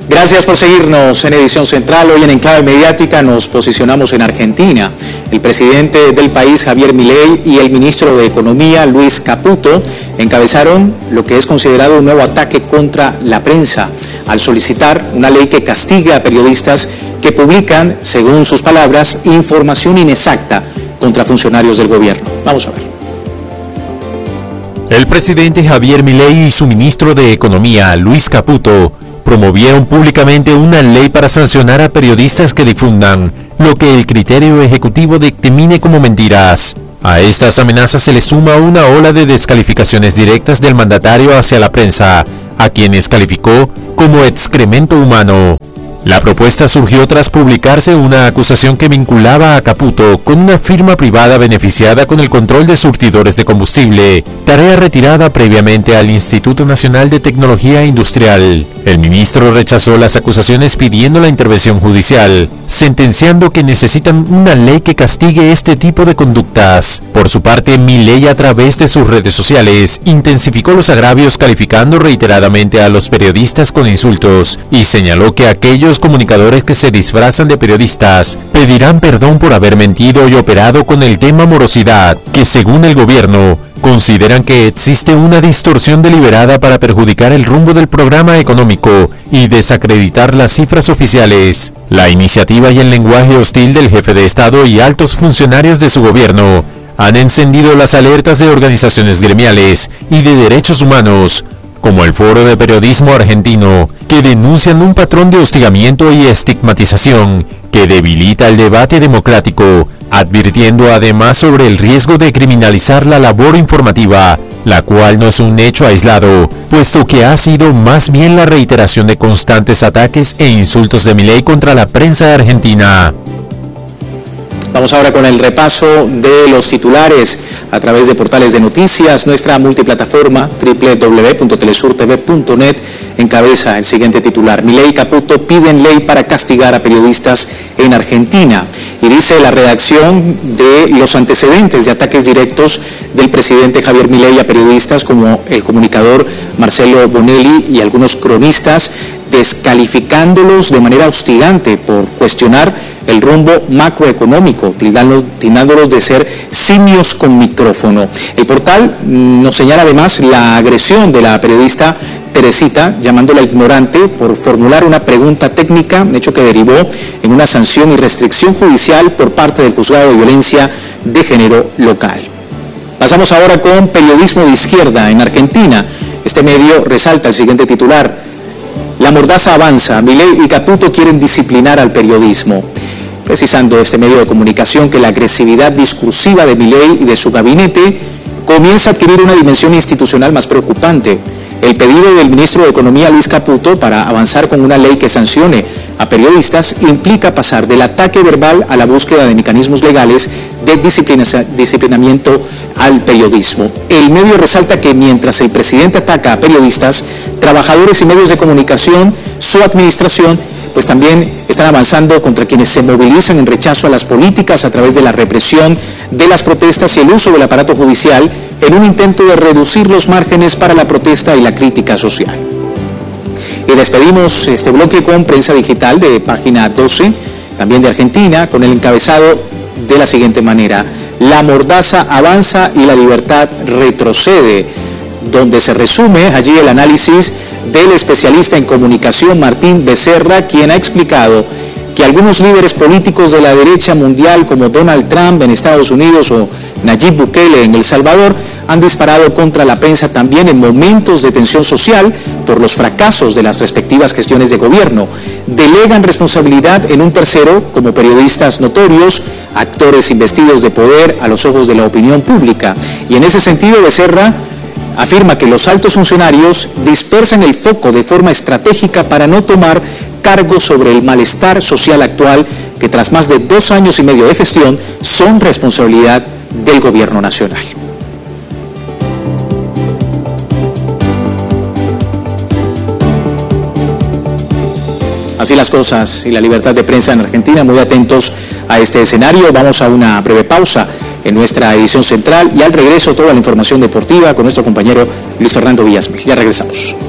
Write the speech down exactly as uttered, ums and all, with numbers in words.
Gracias por seguirnos en Edición Central. Hoy en Enclave Mediática nos posicionamos en Argentina. El presidente del país, Javier Milei, y el ministro de Economía, Luis Caputo, encabezaron lo que es considerado un nuevo ataque contra la prensa, al solicitar una ley que castigue a periodistas que publican, según sus palabras, información inexacta contra funcionarios del gobierno. Vamos a ver. El presidente Javier Milei y su ministro de Economía, Luis Caputo, promovieron públicamente una ley para sancionar a periodistas que difundan lo que el criterio ejecutivo dictamine como mentiras. A estas amenazas se le suma una ola de descalificaciones directas del mandatario hacia la prensa, a quienes calificó como excremento humano. La propuesta surgió tras publicarse una acusación que vinculaba a Caputo con una firma privada beneficiada con el control de surtidores de combustible, tarea retirada previamente al Instituto Nacional de Tecnología Industrial. El ministro rechazó las acusaciones pidiendo la intervención judicial, sentenciando que necesitan una ley que castigue este tipo de conductas. Por su parte, Milei, a través de sus redes sociales, intensificó los agravios calificando reiteradamente a los periodistas con insultos y señaló que aquellos comunicadores que se disfrazan de periodistas pedirán perdón por haber mentido y operado con el tema morosidad, que según el gobierno consideran que existe una distorsión deliberada para perjudicar el rumbo del programa económico y desacreditar las cifras oficiales. La iniciativa y el lenguaje hostil del jefe de Estado y altos funcionarios de su gobierno han encendido las alertas de organizaciones gremiales y de derechos humanos, como el Foro de Periodismo Argentino, que denuncian un patrón de hostigamiento y estigmatización que debilita el debate democrático, advirtiendo además sobre el riesgo de criminalizar la labor informativa, la cual no es un hecho aislado, puesto que ha sido más bien la reiteración de constantes ataques e insultos de Milei contra la prensa argentina. Vamos ahora con el repaso de los titulares a través de portales de noticias. Nuestra multiplataforma doble u doble u doble u punto telesur t v punto net encabeza el siguiente titular: Milei y Caputo piden ley para castigar a periodistas en Argentina. Y dice la redacción de los antecedentes de ataques directos del presidente Javier Milei a periodistas como el comunicador Marcelo Bonelli y algunos cronistas, descalificándolos de manera hostigante por cuestionar el rumbo macroeconómico, tildándolos de ser simios con micrófono. El portal nos señala además la agresión de la periodista Teresita, llamándola ignorante por formular una pregunta técnica, un hecho que derivó en una sanción y restricción judicial por parte del Juzgado de Violencia de Género local. Pasamos ahora con periodismo de izquierda en Argentina. Este medio resalta el siguiente titular: La mordaza avanza, Milei y Caputo quieren disciplinar al periodismo. Precisando este medio de comunicación que la agresividad discursiva de Milei y de su gabinete comienza a adquirir una dimensión institucional más preocupante. El pedido del ministro de Economía, Luis Caputo, para avanzar con una ley que sancione a periodistas implica pasar del ataque verbal a la búsqueda de mecanismos legales de disciplinamiento al periodismo. El medio resalta que mientras el presidente ataca a periodistas, trabajadores y medios de comunicación, su administración pues también están avanzando contra quienes se movilizan en rechazo a las políticas a través de la represión de las protestas y el uso del aparato judicial en un intento de reducir los márgenes para la protesta y la crítica social. Y despedimos este bloque con Prensa Digital de Página doce, también de Argentina, con el encabezado de la siguiente manera: La mordaza avanza y la libertad retrocede, donde se resume allí el análisis del especialista en comunicación Martín Becerra, quien ha explicado que algunos líderes políticos de la derecha mundial como Donald Trump en Estados Unidos o Nayib Bukele en El Salvador han disparado contra la prensa también en momentos de tensión social por los fracasos de las respectivas gestiones de gobierno. Delegan responsabilidad en un tercero como periodistas notorios, actores investidos de poder a los ojos de la opinión pública. Y en ese sentido, Becerra afirma que los altos funcionarios dispersan el foco de forma estratégica para no tomar cargo sobre el malestar social actual que tras más de dos años y medio de gestión son responsabilidad del gobierno nacional. Así las cosas y la libertad de prensa en Argentina. Muy atentos a este escenario. Vamos a una breve pausa en nuestra edición central y al regreso toda la información deportiva con nuestro compañero Luis Fernando Villasmil. Ya regresamos.